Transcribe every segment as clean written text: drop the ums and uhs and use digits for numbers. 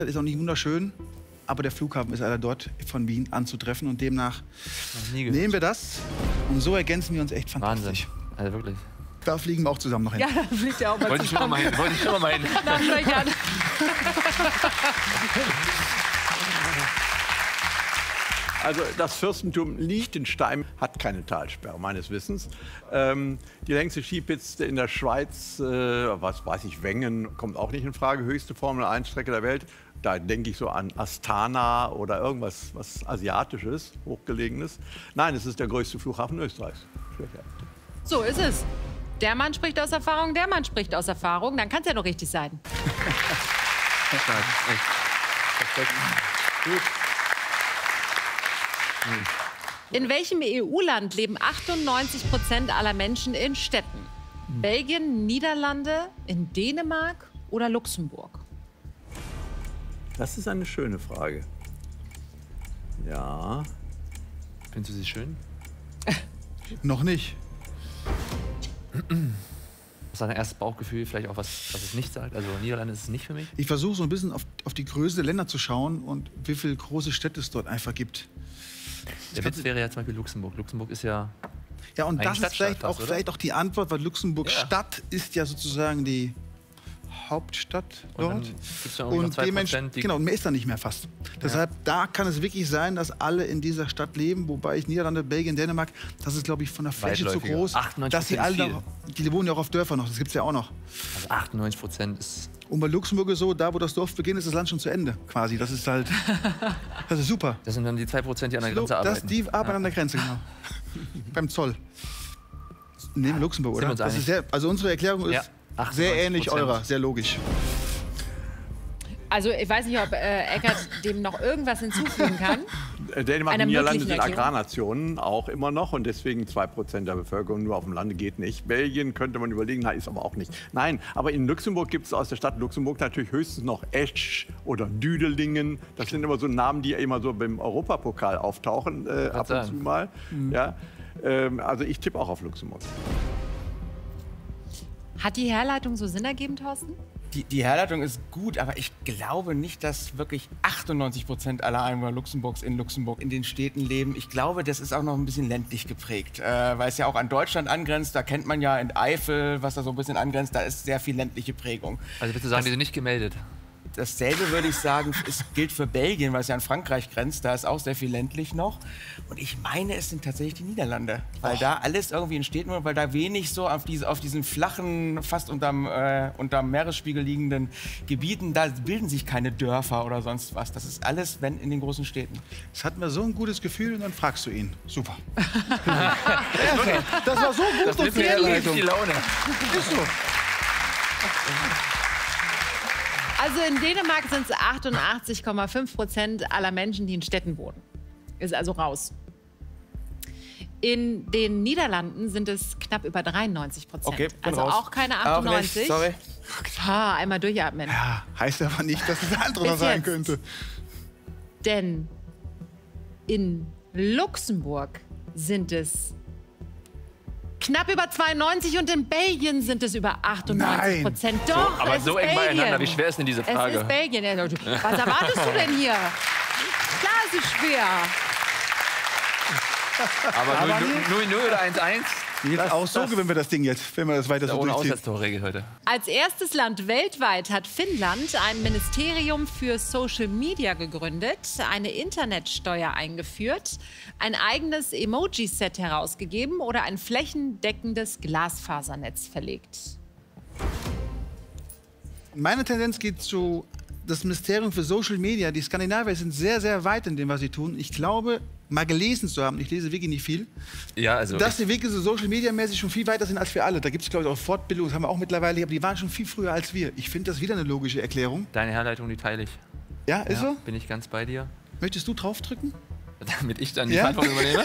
Das ist auch nicht wunderschön, aber der Flughafen ist leider dort von Wien anzutreffen und demnach nehmen wir das und so ergänzen wir uns echt fantastisch. Wahnsinn, also wirklich. Da fliegen wir auch zusammen noch hin. Ja, da fliegt er auch mal Wollte ich schon mal hin. Wollte ich schon mal hin. Nach Löchern. Also das Fürstentum Liechtenstein hat keine Talsperre, meines Wissens. Die längste Skipiste in der Schweiz, was weiß ich, Wengen, kommt auch nicht in Frage. Höchste Formel-1-Strecke der Welt. Da denke ich so an Astana oder irgendwas was Asiatisches, Hochgelegenes. Nein, es ist der größte Flughafen Österreichs. So ist es. Der Mann spricht aus Erfahrung, der Mann spricht aus Erfahrung. Dann kann es ja doch richtig sein. In welchem EU-Land leben 98% aller Menschen in Städten? Belgien, Niederlande, in Dänemark oder Luxemburg? Das ist eine schöne Frage. Ja. Findest du sie schön? Noch nicht. Was ist dein erstes Bauchgefühl? Vielleicht auch was es nicht sagt? Also Niederlande ist es nicht für mich. Ich versuche so ein bisschen auf die Größe der Länder zu schauen und wie viele große Städte es dort einfach gibt. Der Witz wäre ja zum Beispiel Luxemburg. Luxemburg ist ja... Ja, und das ist vielleicht fast, auch die Antwort, weil Luxemburg Stadt ist ja sozusagen die Hauptstadt dort. Und gibt's ja und dementsprechend, genau, mehr ist da nicht mehr fast. Deshalb, da kann es wirklich sein, dass alle in dieser Stadt leben, wobei ich Niederlande, Belgien, Dänemark, das ist, glaube ich, von der Fläche zu groß, dass sie alle noch, die wohnen ja auch auf Dörfern noch, das gibt es ja auch noch. Also 98% ist... Und bei Luxemburg ist so, da wo das Dorf beginnt, ist das Land schon zu Ende, quasi. Das ist halt, das ist super. Das sind dann die 2%, die an der Grenze arbeiten. Die arbeiten an der Grenze, genau. Beim Zoll. Nehmen wir Luxemburg, oder? Das ist sehr, also unsere Erklärung ist sehr ähnlich eurer, sehr logisch. Also ich weiß nicht, ob Eckert dem noch irgendwas hinzufügen kann. Dänemark und Niederlande sind Agrarnationen auch immer noch und deswegen 2% der Bevölkerung nur auf dem Lande geht nicht. Belgien könnte man überlegen, ist aber auch nicht. Nein, aber in Luxemburg gibt es aus der Stadt Luxemburg natürlich höchstens noch Esch oder Düdelingen. Das sind immer so Namen, die immer so beim Europapokal auftauchen, ab und zu mal. Ja, also ich tippe auch auf Luxemburg. Hat die Herleitung so Sinn ergeben, Thorsten? Die Herleitung ist gut, aber ich glaube nicht, dass wirklich 98% aller Einwohner Luxemburgs in Luxemburg in den Städten leben. Ich glaube, das ist auch noch ein bisschen ländlich geprägt, weil es ja auch an Deutschland angrenzt. Da kennt man ja in Eifel, was da so ein bisschen angrenzt, da ist sehr viel ländliche Prägung. Also willst du sagen, die sind nicht gemeldet? Dasselbe würde ich sagen, gilt für Belgien, weil es ja an Frankreich grenzt. Da ist auch sehr viel ländlich noch. Und ich meine, es sind tatsächlich die Niederlande. Weil da alles irgendwie in Städten, weil da wenig so auf diesen flachen, fast unterm Meeresspiegel liegenden Gebieten, da bilden sich keine Dörfer oder sonst was. Das ist alles, wenn, in den großen Städten. Das hat mir so ein gutes Gefühl und dann fragst du ihn. Super. Das war so gut. Das und die Laune. Ist so. Also in Dänemark sind es 88,5% aller Menschen, die in Städten wohnen. Ist also raus. In den Niederlanden sind es knapp über 93%. Okay, also raus. auch keine 98. Auch nicht, sorry. Einmal durchatmen. Ja, heißt aber nicht, dass es andere noch sein könnte. Denn in Luxemburg sind es knapp über 92 und in Belgien sind es über 98%. Doch, aber es so ist eng beieinander, wie Belgien. schwer ist denn diese Frage? Es ist Belgien. Was erwartest du denn hier? Klar, es ist schwer. Aber 0-0 oder 1-1? Jetzt auch so gewinnen wir das Ding jetzt, wenn wir das weiter so ohne durchziehen. Auswärtstorregel heute. Als erstes Land weltweit hat Finnland ein Ministerium für Social Media gegründet, eine Internetsteuer eingeführt, ein eigenes Emoji-Set herausgegeben oder ein flächendeckendes Glasfasernetz verlegt. Meine Tendenz geht zu das Ministerium für Social Media. Die Skandinavier sind sehr, sehr weit in dem, was sie tun. Ich glaube, mal gelesen zu haben, ich lese wirklich nicht viel, ja, also dass die wirklich so Social Media mäßig schon viel weiter sind als wir alle. Da gibt es, glaube ich, auch Fortbildungen, das haben wir auch mittlerweile, aber die waren schon viel früher als wir. Ich finde das wieder eine logische Erklärung. Deine Herleitung, die teile ich. Ja, ist so? Bin ich ganz bei dir. Möchtest du draufdrücken? Damit ich dann die Verantwortung übernehme?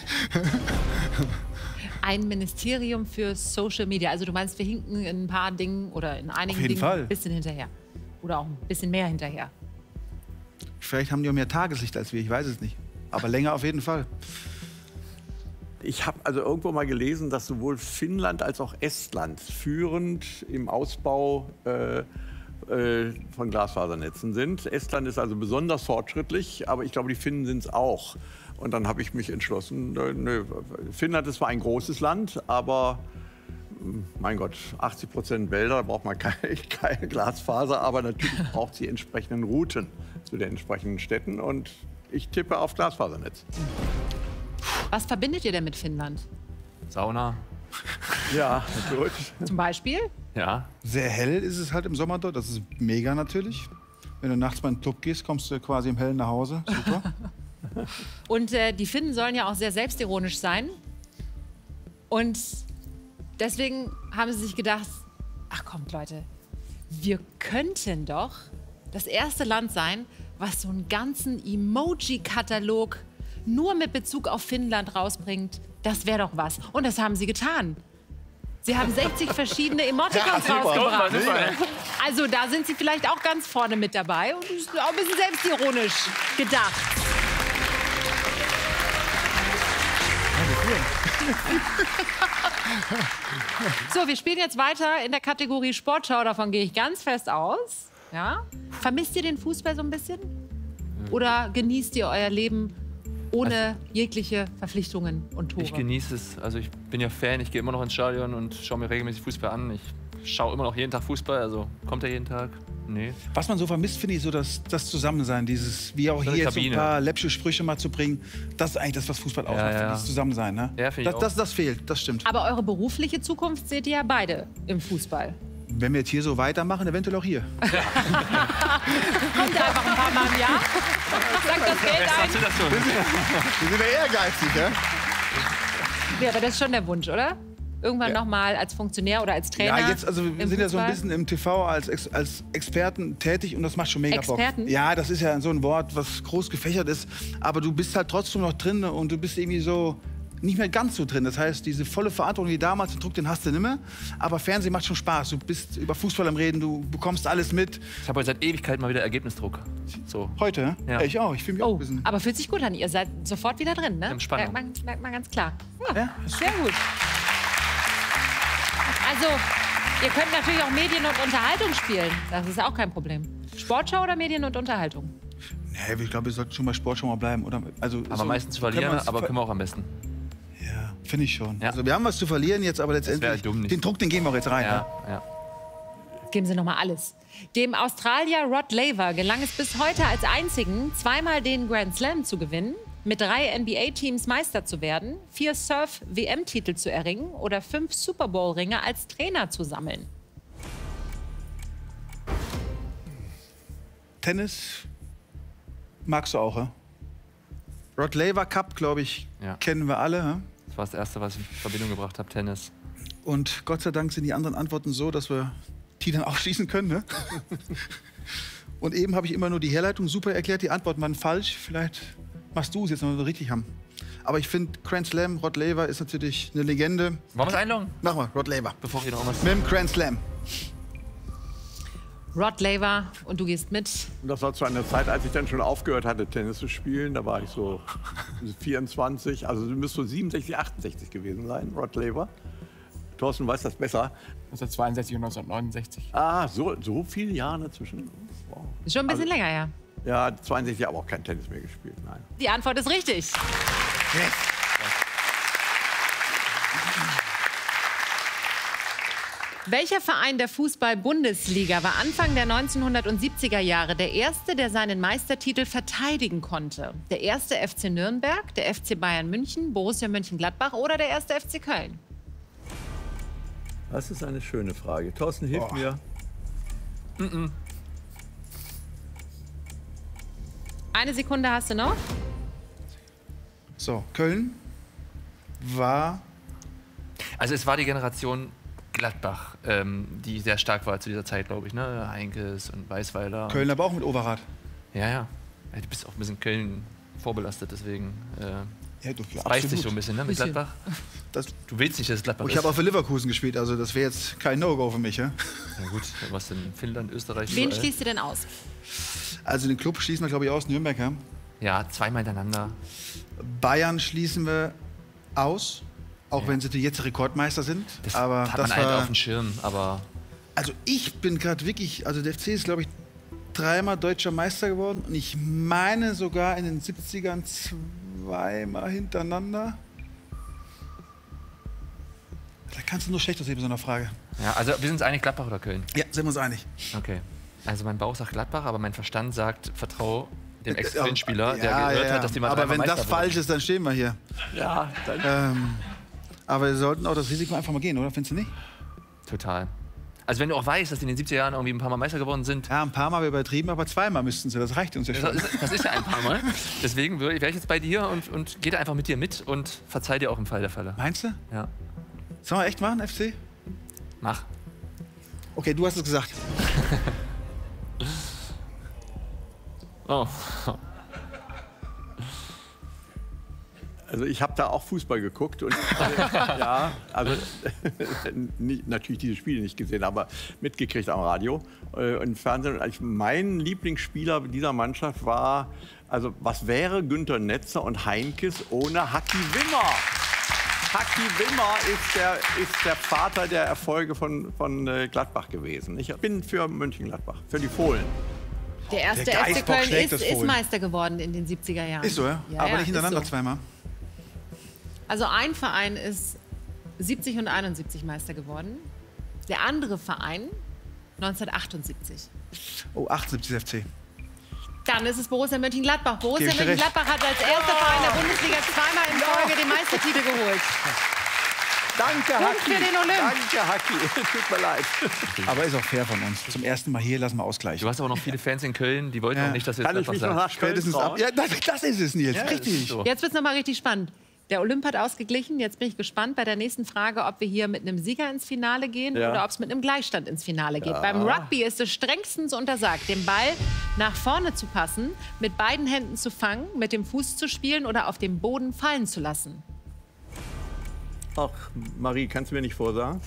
Ein Ministerium für Social Media. Also du meinst, wir hinken in ein paar Dingen oder in einigen Dingen ein bisschen hinterher. Oder auch ein bisschen mehr hinterher. Vielleicht haben die auch mehr Tageslicht als wir, ich weiß es nicht. Aber länger auf jeden Fall. Ich habe also irgendwo mal gelesen, dass sowohl Finnland als auch Estland führend im Ausbau von Glasfasernetzen sind. Estland ist also besonders fortschrittlich, aber ich glaube, die Finnen sind es auch. Und dann habe ich mich entschlossen, Finnland ist zwar ein großes Land, aber mein Gott, 80% Wälder, da braucht man keine Glasfaser, aber natürlich braucht sie entsprechenden Routen zu den entsprechenden Städten und ich tippe auf Glasfasernetz. Was verbindet ihr denn mit Finnland? Sauna. Ja, gut. Zum Beispiel? Ja. Sehr hell ist es halt im Sommer dort, das ist mega natürlich. Wenn du nachts mal in den Club gehst, kommst du quasi im Hellen nach Hause, super. Und die Finnen sollen ja auch sehr selbstironisch sein. Und deswegen haben sie sich gedacht, ach kommt Leute, wir könnten doch das erste Land sein, was so einen ganzen Emoji-Katalog nur mit Bezug auf Finnland rausbringt. Das wäre doch was. Und das haben sie getan. Sie haben 60 verschiedene Emoticons rausgebracht. Also da sind sie vielleicht auch ganz vorne mit dabei und ist auch ein bisschen selbstironisch gedacht. So, wir spielen jetzt weiter in der Kategorie Sportschau. Davon gehe ich ganz fest aus. Ja? Vermisst ihr den Fußball so ein bisschen? Oder genießt ihr euer Leben ohne jegliche Verpflichtungen und Tore? Ich genieße es. Also ich bin ja Fan, ich gehe immer noch ins Stadion und schaue mir regelmäßig Fußball an. Ich schaue immer noch jeden Tag Fußball, also kommt er jeden Tag? Nee. Was man so vermisst, finde ich, so das Zusammensein, dieses, wie auch hier jetzt so ein paar läppische Sprüche mal zu bringen, das ist eigentlich das, was Fußball ausmacht, dieses Zusammensein. Ne? Ja, das fehlt, das stimmt. Aber eure berufliche Zukunft seht ihr ja beide im Fußball. Wenn wir jetzt hier so weitermachen, eventuell auch hier. Kommt einfach ein paar Mal im Jahr, sagt das Geld ein. Wir sind ja ehrgeizig, ja? Ja, aber das ist schon der Wunsch, oder? Irgendwann noch mal als Funktionär oder als Trainer. Ja, jetzt, also wir sind ja so ein bisschen im TV als Experten tätig und das macht schon mega Bock. Experten? Ja, das ist ja so ein Wort, was groß gefächert ist, aber du bist halt trotzdem noch drin und du bist irgendwie so nicht mehr ganz so drin. Das heißt, diese volle Verantwortung wie damals, den Druck, den hast du nicht mehr. Aber Fernsehen macht schon Spaß. Du bist über Fußball am Reden, du bekommst alles mit. Ich habe heute seit Ewigkeit mal wieder Ergebnisdruck. So. Heute? Ja. Ich auch. Ich fühle mich auch ein bisschen. Aber fühlt sich gut an. Ihr seid sofort wieder drin, ne? Spannung. Merkt man ganz klar. Ja, sehr gut. Also, ihr könnt natürlich auch Medien und Unterhaltung spielen. Das ist auch kein Problem. Sportschau oder Medien und Unterhaltung? Nee, ich glaube, wir sollten schon bei Sportschau mal bleiben. Oder, also, aber so, meistens verlieren, aber können wir auch am besten. Ja, finde ich schon. Ja. Also, wir haben was zu verlieren jetzt, aber letztendlich den Druck, den geben wir auch jetzt rein. Ja. Geben Sie noch mal alles. Dem Australier Rod Laver gelang es bis heute als einzigen, zweimal den Grand Slam zu gewinnen, mit 3 NBA-Teams Meister zu werden, 4 Surf-WM-Titel zu erringen oder 5 Super Bowl-Ringe als Trainer zu sammeln. Tennis magst du auch, ja? Rod Laver Cup, glaube ich, kennen wir alle. Ja? Das war das Erste, was ich in Verbindung gebracht habe, Tennis. Und Gott sei Dank sind die anderen Antworten so, dass wir die dann auch schließen können. Ne? Und eben habe ich immer nur die Herleitung super erklärt, die Antworten waren falsch. Vielleicht machst du es jetzt noch so richtig haben. Aber ich finde, Grand Slam, Rod Laver ist natürlich eine Legende. Wollen wir es einloggen? Machen wir, Rod Laver. Bevor wir noch was... Mit dem Grand Slam. Rod Laver und du gehst mit. Und das war zu einer Zeit, als ich dann schon aufgehört hatte, Tennis zu spielen. Da war ich so 24, also du müsst so 67, 68 gewesen sein, Rod Laver. Thorsten weiß das besser. 1962 und 1969. Ah, so viele Jahre dazwischen. Wow. Ist schon ein bisschen länger, ja. Ja, 62 aber auch kein Tennis mehr gespielt, nein. Die Antwort ist richtig. Yes. Welcher Verein der Fußball-Bundesliga war Anfang der 1970er Jahre der erste, der seinen Meistertitel verteidigen konnte? Der erste FC Nürnberg, der FC Bayern München, Borussia Mönchengladbach oder der erste FC Köln? Das ist eine schöne Frage. Thorsten, hilf mir. Eine Sekunde hast du noch. So, Köln war... Also es war die Generation Gladbach, die sehr stark war zu dieser Zeit, glaube ich. Ne? Heinkes und Weißweiler. Köln aber auch mit Overath. Ja. Du bist auch ein bisschen Köln vorbelastet, deswegen... Ja, du, das beißt sich so ein bisschen, ne, mit Gladbach. Du willst nicht, dass es Gladbach ist. Ich habe auch für Leverkusen gespielt, also das wäre jetzt kein No-Go für mich. Ja? Na gut, was in Finnland, Österreich... Wen überall. schließt du denn aus? Also den Club schließen wir, glaube ich, aus, Nürnberg. Ja? Ja, zweimal hintereinander. Bayern schließen wir aus, auch wenn sie jetzt Rekordmeister sind. Das aber hat das man halt war auf dem Schirm, aber... Also ich bin gerade wirklich, also der FC ist, glaube ich, 3-mal deutscher Meister geworden. Und ich meine sogar in den 70ern 2-mal hintereinander. Da kannst du nur schlecht aussehen bei so einer Frage. Ja, also wir sind uns einig, Gladbach oder Köln? Ja, sind wir uns einig. Okay. Also mein Bauch sagt Gladbach, aber mein Verstand sagt, vertrau dem Ex-Köln-Spieler, der gehört hat, dass die mal aber wenn das Meister falsch ist, dann stehen wir hier. Ja, dann aber wir sollten auch das Risiko einfach mal gehen, oder? Findest du nicht? Total. Also wenn du auch weißt, dass die in den 70er Jahren irgendwie ein paar Mal Meister geworden sind. Ja, ein paar Mal übertrieben, aber 2-mal müssten sie. Das reicht uns ja schon. Das ist ja ein paar Mal. Deswegen wäre ich jetzt bei dir und gehe da einfach mit dir mit und verzeih dir auch im Fall der Fälle. Meinst du? Ja. Sollen wir echt machen, FC? Mach. Okay, du hast es gesagt. Oh. Also ich habe da auch Fußball geguckt und ja, also natürlich diese Spiele nicht gesehen, aber mitgekriegt am Radio und im Fernsehen. Mein Lieblingsspieler dieser Mannschaft war, also was wäre Günter Netzer und Heinkes ohne Haki Wimmer? Haki Wimmer ist der Vater der Erfolge von Gladbach gewesen. Ich bin für Mönchengladbach, für die Fohlen. Der erste FC Köln ist Meister geworden in den 70er Jahren. Ist so, ja? Aber nicht hintereinander so. 2-mal. Also ein Verein ist 70 und 71 Meister geworden. Der andere Verein 1978. Oh, 78 FC. Dann ist es Borussia Mönchengladbach. Borussia Mönchengladbach hat als erster Verein der Bundesliga 2-mal in Folge den Meistertitel geholt. Danke, Haki. Für den Olymp. Danke, Haki. Tut mir leid. Aber ist auch fair von uns. Zum ersten Mal hier lassen wir ausgleichen. Du hast aber noch viele Fans in Köln, die wollten auch nicht, dass wir jetzt einfach sagen. Spätestens ab. Ja, das ist es, Nils. Richtig. So. Jetzt wird es nochmal richtig spannend. Der Olymp hat ausgeglichen. Jetzt bin ich gespannt bei der nächsten Frage, ob wir hier mit einem Sieger ins Finale gehen oder ob es mit einem Gleichstand ins Finale geht. Beim Rugby ist es strengstens untersagt, den Ball nach vorne zu passen, mit beiden Händen zu fangen, mit dem Fuß zu spielen oder auf dem Boden fallen zu lassen. Ach, Marie, kannst du mir nicht vorsagen?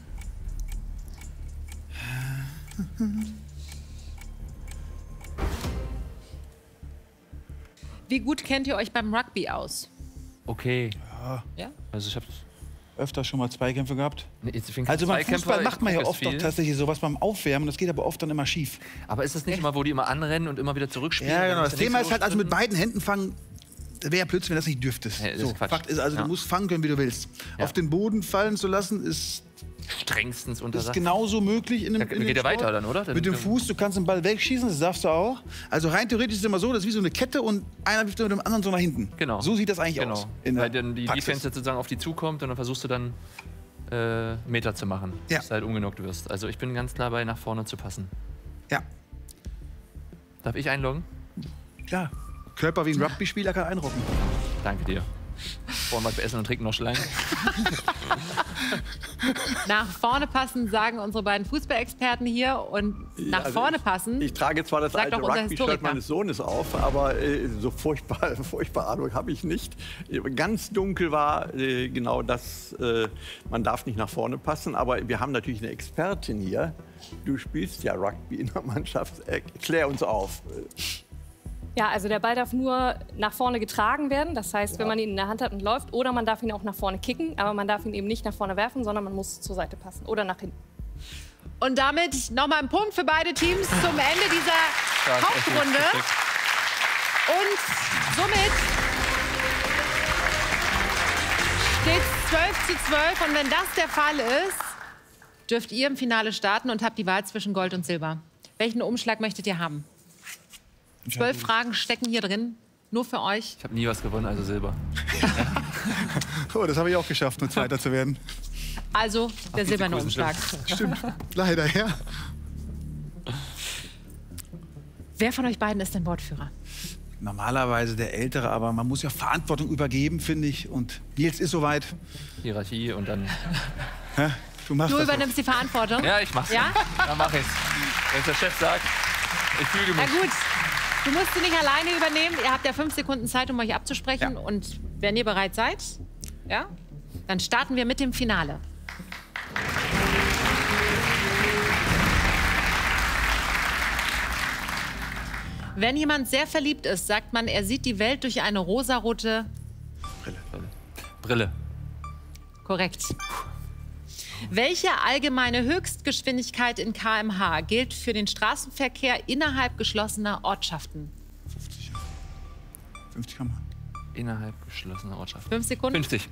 Wie gut kennt ihr euch beim Rugby aus? Okay. Ja? Also ich habe öfter schon mal Zweikämpfe gehabt. Nee, also beim Fußball macht man ja oft doch tatsächlich sowas beim Aufwärmen. Das geht aber oft dann immer schief. Aber ist das nicht immer, wo die immer anrennen und immer wieder zurückspielen? Ja, genau. Das Thema ist halt, also mit beiden Händen fangen, wäre Blödsinn, wenn das nicht dürftest. Ja, so, Fakt ist also, du musst fangen können, wie du willst. Ja. Auf den Boden fallen zu lassen, ist strengstens untersagt. Ist genauso möglich in einem geht ja weiter dann, oder? Mit dem Fuß, du kannst den Ball wegschießen, das darfst du auch. Also rein theoretisch ist es immer so, das ist wie so eine Kette und einer wirft mit dem anderen so nach hinten. Genau. So sieht das eigentlich aus. Weil dann die Defense sozusagen auf die zukommt und dann versuchst du dann Meter zu machen, dass du halt ungenockt wirst. Also ich bin ganz klar bei nach vorne zu passen. Ja. Darf ich einloggen? Klar. Körper wie ein Rugby-Spieler kann einrocken. Danke dir. Vorhin was essen und trinken noch Schlangen. Nach vorne passen, sagen unsere beiden Fußballexperten hier. Und nach vorne passen. Ich trage zwar das alte Rugby-Shirt meines Sohnes auf, aber so furchtbare Ahnung habe ich nicht. Ganz dunkel war genau das, man darf nicht nach vorne passen. Aber wir haben natürlich eine Expertin hier. Du spielst ja Rugby in der Mannschaft. Klär uns auf. Ja, also der Ball darf nur nach vorne getragen werden. Das heißt, wenn man ihn in der Hand hat und läuft, oder man darf ihn auch nach vorne kicken, aber man darf ihn eben nicht nach vorne werfen, sondern man muss zur Seite passen oder nach hinten. Und damit nochmal ein Punkt für beide Teams zum Ende dieser Hauptrunde. Und somit steht es 12:12. Und wenn das der Fall ist, dürft ihr im Finale starten und habt die Wahl zwischen Gold und Silber. Welchen Umschlag möchtet ihr haben? 12 Fragen stecken hier drin, nur für euch. Ich habe nie was gewonnen, also Silber. Oh, das habe ich auch geschafft, nur Zweiter zu werden. Also der silberne Umschlag. Stimmt, leider, ja. Wer von euch beiden ist denn Wortführer? Normalerweise der Ältere, aber man muss ja Verantwortung übergeben, finde ich. Und Nils ist soweit. Hierarchie und dann... Du übernimmst die Verantwortung? Ja, ich mach's. Ja? Dann mach ich's. Wenn der Chef sagt, ich füge mich. Na gut. Du musst sie nicht alleine übernehmen. Ihr habt ja 5 Sekunden Zeit, um euch abzusprechen. Ja. Und wenn ihr bereit seid, ja, dann starten wir mit dem Finale. Wenn jemand sehr verliebt ist, sagt man, er sieht die Welt durch eine rosarote Brille. Korrekt. Welche allgemeine Höchstgeschwindigkeit in km/h gilt für den Straßenverkehr innerhalb geschlossener Ortschaften? 50. 50 km/h. Innerhalb geschlossener Ortschaften. 5 Sekunden. 50.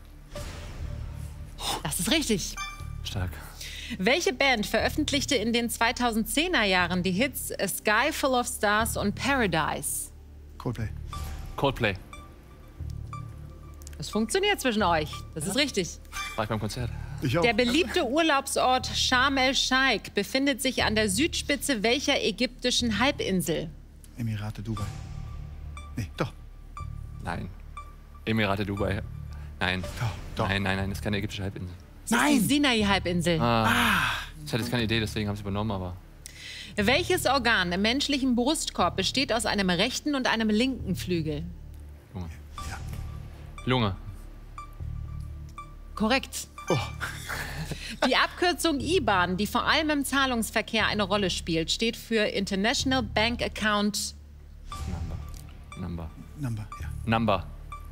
Das ist richtig. Stark. Welche Band veröffentlichte in den 2010er Jahren die Hits A Sky Full of Stars und Paradise? Coldplay. Coldplay. Das funktioniert zwischen euch. Das ist richtig. War ich beim Konzert? Ich auch. Der beliebte Urlaubsort Sharm el-Sheikh befindet sich an der Südspitze welcher ägyptischen Halbinsel? Emirate, Dubai. Nee, doch. Nein. Emirate, Dubai. Nein. Doch. Nein, das ist keine ägyptische Halbinsel. Das ist die Sinai-Halbinsel. Ich hatte jetzt keine Idee, deswegen haben sie übernommen, aber... Welches Organ im menschlichen Brustkorb besteht aus einem rechten und einem linken Flügel? Lunge. Ja. Lunge. Korrekt. Oh. Die Abkürzung IBAN, die vor allem im Zahlungsverkehr eine Rolle spielt, steht für International Bank Account... Number. Ja. Number.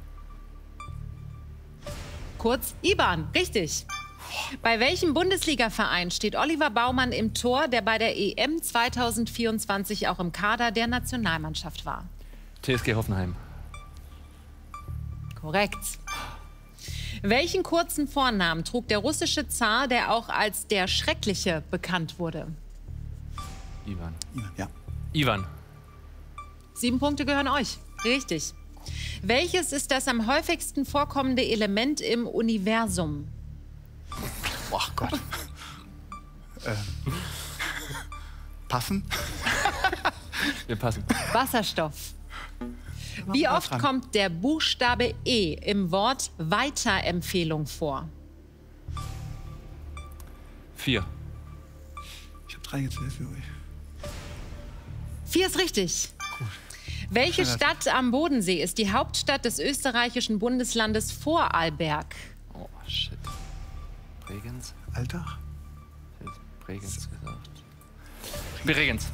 Kurz IBAN, richtig. Bei welchem Bundesliga-Verein steht Oliver Baumann im Tor, der bei der EM 2024 auch im Kader der Nationalmannschaft war? TSG Hoffenheim. Korrekt. Welchen kurzen Vornamen trug der russische Zar, der auch als der Schreckliche bekannt wurde? Ivan. Ja. Ivan. 7 Punkte gehören euch. Richtig. Welches ist das am häufigsten vorkommende Element im Universum? Oh Gott. Passen? Wir passen. Wasserstoff. Wie oft kommt der Buchstabe E im Wort Weiterempfehlung vor? 4. Ich habe 3 gezählt für euch. 4 ist richtig. Gut. Welche Stadt am Bodensee ist die Hauptstadt des österreichischen Bundeslandes Vorarlberg? Oh, shit. Bregenz? Alltag? Ich hätte Bregenz gesagt. Bregenz.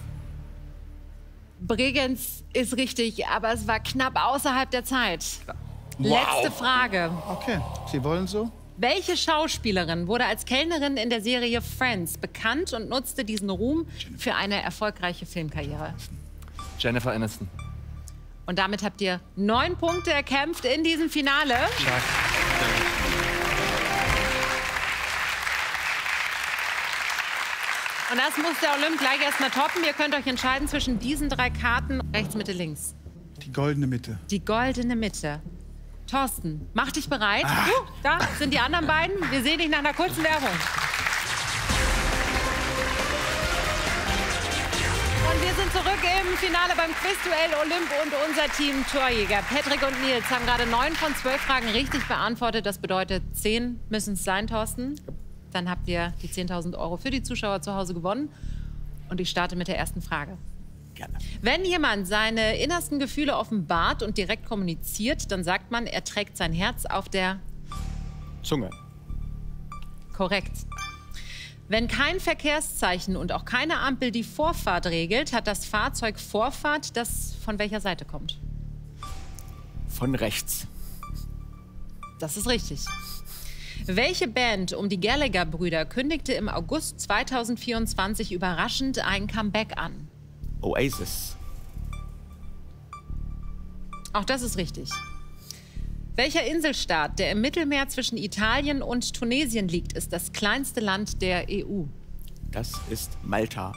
Bregenz ist richtig, aber es war knapp außerhalb der Zeit. Wow. Letzte Frage. Okay, Sie wollen so? Welche Schauspielerin wurde als Kellnerin in der Serie Friends bekannt und nutzte diesen Ruhm für eine erfolgreiche Filmkarriere? Jennifer Aniston. Und damit habt ihr 9 Punkte erkämpft in diesem Finale. Stark. Und das muss der Olymp gleich erstmal toppen. Ihr könnt euch entscheiden zwischen diesen 3 Karten. Rechts, Mitte, links. Die goldene Mitte. Die goldene Mitte. Thorsten, mach dich bereit. Da sind die anderen beiden. Wir sehen dich nach einer kurzen Werbung. Und wir sind zurück im Finale beim Quizduell Olymp und unser Team Torjäger. Patrick und Nils haben gerade 9 von 12 Fragen richtig beantwortet. Das bedeutet, 10 müssen es sein, Thorsten. Dann habt ihr die 10.000 € für die Zuschauer zu Hause gewonnen. Und ich starte mit der ersten Frage. Gerne. Wenn jemand seine innersten Gefühle offenbart und direkt kommuniziert, dann sagt man, er trägt sein Herz auf der Zunge. Korrekt. Wenn kein Verkehrszeichen und auch keine Ampel die Vorfahrt regelt, hat das Fahrzeug Vorfahrt, das von welcher Seite kommt? Von rechts. Das ist richtig. Welche Band um die Gallagher-Brüder kündigte im August 2024 überraschend ein Comeback an? Oasis. Auch das ist richtig. Welcher Inselstaat, der im Mittelmeer zwischen Italien und Tunesien liegt, ist das kleinste Land der EU? Das ist Malta.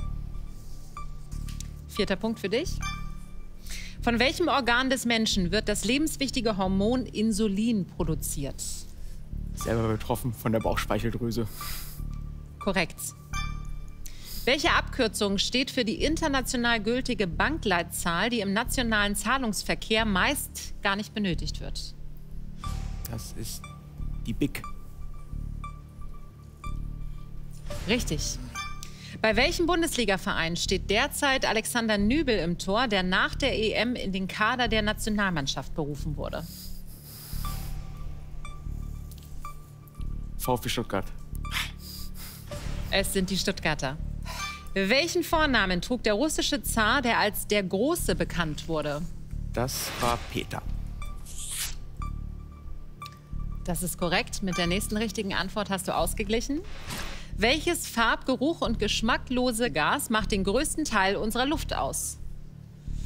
4. Punkt für dich. Von welchem Organ des Menschen wird das lebenswichtige Hormon Insulin produziert? Selber betroffen von der Bauchspeicheldrüse. Korrekt. Welche Abkürzung steht für die international gültige Bankleitzahl, die im nationalen Zahlungsverkehr meist gar nicht benötigt wird? Das ist die BIC. Richtig. Bei welchem Bundesliga-Verein steht derzeit Alexander Nübel im Tor, der nach der EM in den Kader der Nationalmannschaft berufen wurde? VfB Stuttgart. Es sind die Stuttgarter. Welchen Vornamen trug der russische Zar, der als der Große bekannt wurde? Das war Peter. Das ist korrekt. Mit der nächsten richtigen Antwort hast du ausgeglichen. Welches Farb-, Geruch- und geschmacklose Gas macht den größten Teil unserer Luft aus?